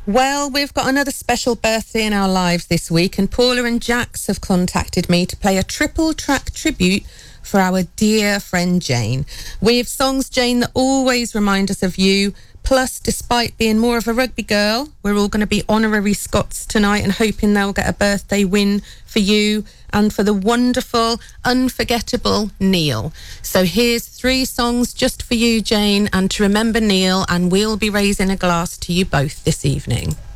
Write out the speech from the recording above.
Well, we've got another special birthday in our lives this week, and Paula and Jax have contacted me to play a triple track tribute for our dear friend Jane. We have songs, Jane, that always remind us of you. Plus, despite being more of a rugby girl, we're all going to be honorary Scots tonight and hoping they'll get a birthday win for you and for the wonderful, unforgettable Neil. So here's 3 songs just for you, Jane, and to remember Neil, and we'll be raising a glass to you both this evening.